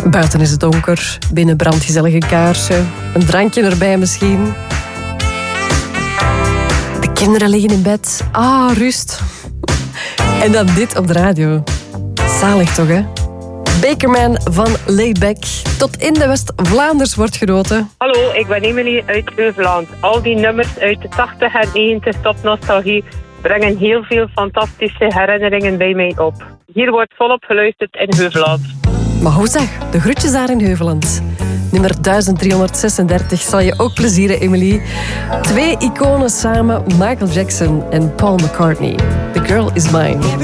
Buiten is het donker, binnen brandt gezellig een kaarsje. Een drankje erbij misschien. De kinderen liggen in bed. Ah, rust. En dan dit op de radio. Zalig toch, hè? Bakerman van Laidback. Tot in de West-Vlaanders wordt genoten. Hallo, ik ben Emily uit Heuveland. Al die nummers uit de 80 en 90 top nostalgie brengen heel veel fantastische herinneringen bij mij op. Hier wordt volop geluisterd in Heuveland. Maar hoe zeg, de groetjes daar in Heuveland. Nummer 1336 zal je ook plezieren, Emily. 2 iconen samen, Michael Jackson en Paul McCartney. The Girl Is Mine.